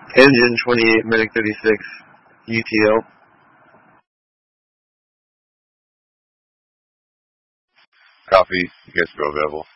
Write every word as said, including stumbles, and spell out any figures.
Engine twenty-eight, Medic thirty-six, U T L. Copy. You guys are available.